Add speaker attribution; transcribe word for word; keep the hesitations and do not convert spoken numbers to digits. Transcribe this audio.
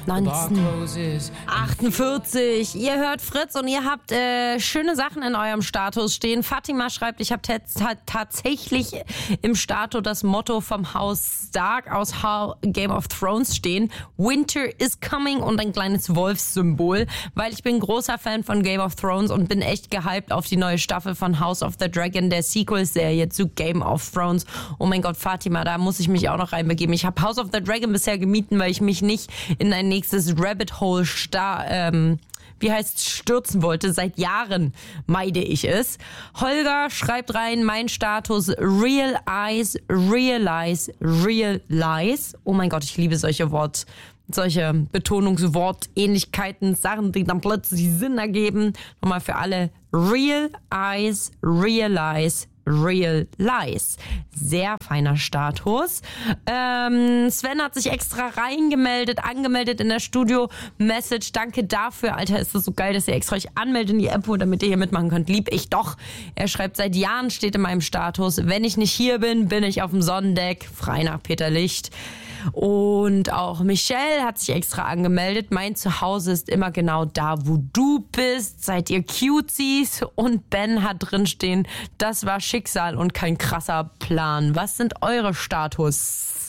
Speaker 1: neunzehnhundertachtundvierzig. Ihr hört Fritz und ihr habt äh, schöne Sachen in eurem Status stehen. Fatima schreibt, ich habe t- t- tatsächlich im Status das Motto vom Haus Stark aus How Game of Thrones stehen. Winter is coming und ein kleines Wolfssymbol, weil ich bin großer Fan von Game of Thrones und bin echt gehypt auf die neue Staffel von House of the Dragon, der Sequel-Serie zu Game of Thrones. Oh mein Gott, Fatima, da muss ich mich auch noch reinbegeben. Ich habe House of the Dragon bisher gemieden, weil ich mich nicht in ein nächstes Rabbit Hole star, ähm, wie heißt stürzen wollte. Seit Jahren meide ich es. Holger schreibt rein, mein Status Real Eyes, Realize, Realize. Oh mein Gott, ich liebe solche Wort, solche Betonungswortähnlichkeiten, Sachen, die dann plötzlich Sinn ergeben. Nochmal für alle. Real Eyes, Realize, Real Lies. Sehr feiner Status. Ähm, Sven hat sich extra reingemeldet, angemeldet in der Studio-Message. Danke dafür. Alter, ist das so geil, dass ihr extra euch anmeldet in die App, damit ihr hier mitmachen könnt. Lieb ich doch. Er schreibt, seit Jahren steht in meinem Status, wenn ich nicht hier bin, bin ich auf dem Sonnendeck. Frei nach Peter Licht. Und auch Michelle hat sich extra angemeldet. Mein Zuhause ist immer genau da, wo du bist. Seid ihr Cuties? Und Ben hat drinstehen, das war Schicksal und kein krasser Plan. Was sind eure Status?